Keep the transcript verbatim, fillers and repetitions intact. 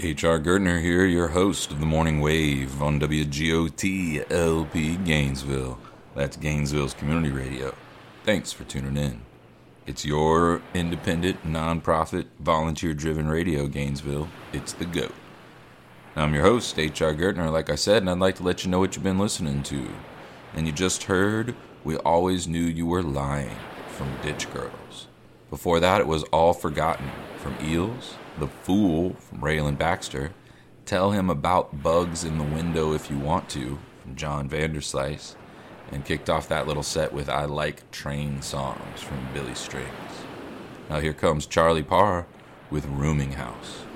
H R. Gertner here, your host of the Morning Wave on W G O T L P Gainesville. That's Gainesville's community radio. Thanks for tuning in. It's your independent, non-profit, volunteer-driven radio, Gainesville. It's the GOAT. I'm your host, H R. Gertner, like I said, and I'd like to let you know what you've been listening to. And you just heard We Always Knew You Were Lying from Ditch Girls. Before that, it was All Forgotten from Eels. The Fool from Raylan Baxter, Tell Him About Bugs in the Window If You Want To from John Vanderslice, and kicked off that little set with I Like Train Songs from Billy Strings. Now here comes Charlie Parr with Rooming House.